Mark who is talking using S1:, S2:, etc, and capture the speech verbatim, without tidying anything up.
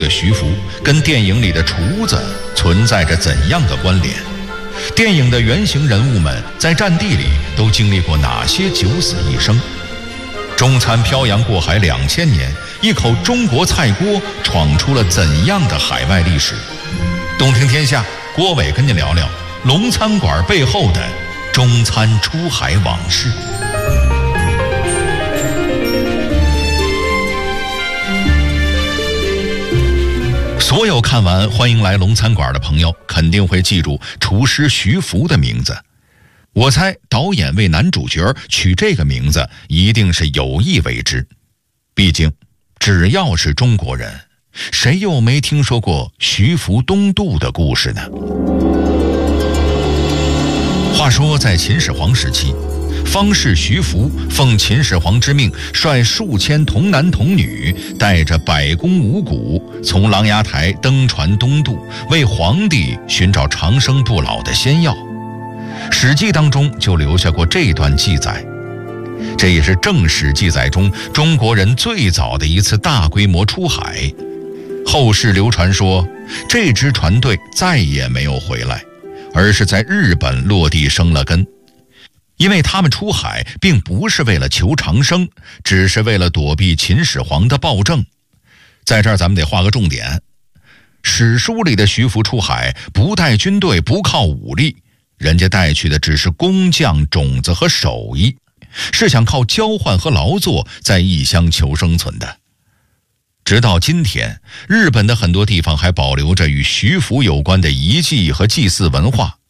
S1: 的徐福跟电影里的厨子存在着怎样的关联？电影的原型人物们在战地里都经历过哪些九死一生？中餐漂洋过海两千年，一口中国菜锅闯出了怎样的海外历史？动听天下，郭伟跟您聊聊龙餐馆背后的中餐出海往事。所有看完《欢迎来龙餐馆》的朋友肯定会记住厨师徐福的名字。我猜导演为男主角取这个名字一定是有意为之，毕竟只要是中国人，谁又没听说过徐福东渡的故事呢？话说在秦始皇时期，方士徐福奉秦始皇之命，率数千童男童女，带着百工五谷，从琅琊台登船东渡，为皇帝寻找长生不老的仙药。史记当中就留下过这段记载，这也是正史记载中中国人最早的一次大规模出海。后世流传说，这支船队再也没有回来，而是在日本落地生了根。因为他们出海并不是为了求长生，只是为了躲避秦始皇的暴政。在这儿咱们得画个重点，史书里的徐福出海不带军队，不靠武力，人家带去的只是工匠、种子和手艺，是想靠交换和劳作在异乡求生存的。直到今天，日本的很多地方还保留着与徐福有关的遗迹和祭祀文化。